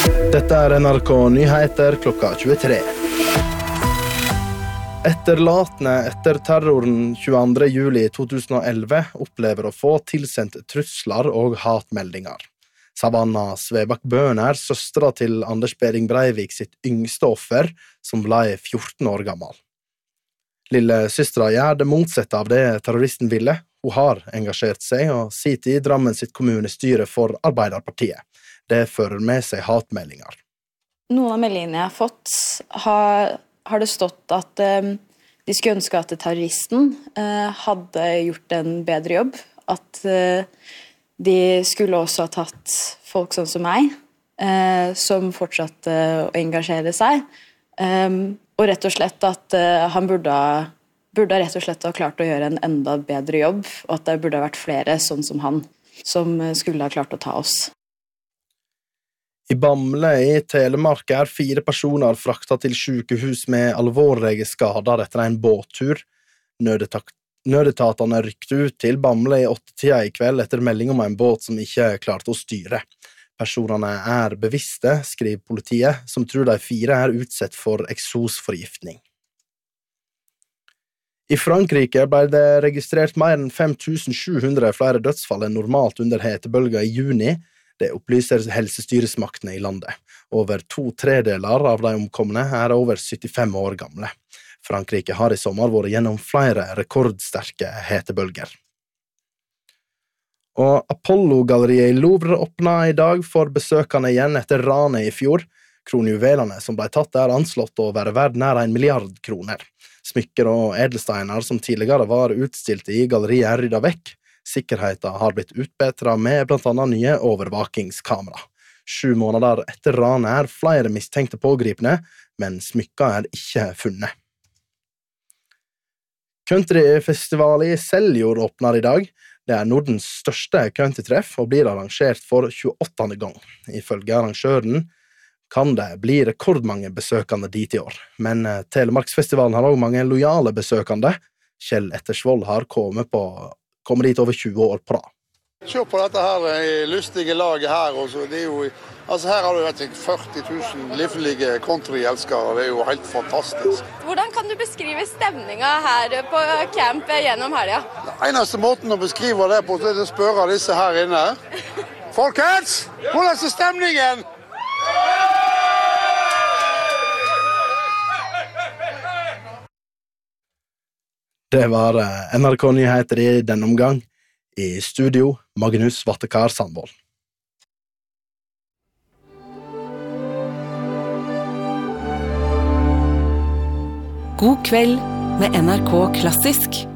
Dette NRK Nyheter klokka 23. Etterlatne etter terroren 22. juli 2011 opplever å få tilsendt trusler og hatmeldinger. Savanna Svebakk-Bøen søstera til Anders Behring Breivik sitt yngste offer, som ble 14 år gammel. Lille søstera gjør det motsatte av det terroristen ville. Hun har engasjert seg og sitter i Drammen sitt kommunestyre for Arbeiderpartiet. Det fører med seg hatmeldinger. Noen av meldingene jeg har fått har det stått at de skulle ønske at terroristen hadde gjort en bedre jobb. At de skulle også ha tatt folk sånn som meg, som fortsatte å engasjere seg. Og rett og slett at han burde rett og slett ha klart å gjøre en enda bedre jobb, og at det burde ha vært flere sånn som han, som skulle ha klart å ta oss. I Bamble i Telemark 4 personer frakta til sykehus med alvorlige skader etter en båttur. Nødetatene rykte ut til Bamble i 8-tida i kveld etter melding om en båt som ikke klarte å styre. Personene bevisste, skriver politiet, som tror de 4 utsatt for eksosforgiftning. I Frankrike ble det registrert mer enn 5700 flere dødsfall enn normalt under hetebølga i juni. Det opplyser helsestyresmaktene i landet. Over 2/3 av de omkomne over 75 år gamle. Frankrike har i sommer vært gjennom flere rekordsterke hetebølger. Og Apollo-galleriet i Louvre åpnet i dag for besøkende igjen etter ranet i fjor. Kronjuvelene som ble tatt anslått å være verd nær 1 milliard kroner. Smykker og edelsteiner som tidligere var utstilt i galleriet ryddet vekk. Sikkerheten har blitt utbedret med blant annet nye overvåkingskamera. 7 måneder etter ranet flere mistenkte pågripne, men smykker ikke funnet. Countryfestival i Seljord åpner i dag. Det Nordens største countrytreff og blir arrangert for 28. gang. Ifølge arrangøren kan det bli rekordmange besøkende dit i år. Men Telemarksfestivalen har også mange lojale besøkende. Kjell Ettersvold har kommet dit over 20 år på rad. Se på dette her lystige laget her. Det jo, her har du 40 000 livlige countryelskere. Det jo helt fantastisk. Hvordan kan du beskrive stemninga her på camp gjennom helga? Den eneste måten å beskrive det på, det å spørre disse her inne. Folkens, hvordan stemningen? Det var NRK Nyheter i denne omgang. I studio, Magnus Vattekar Sandvold. God kveld med NRK Klassisk.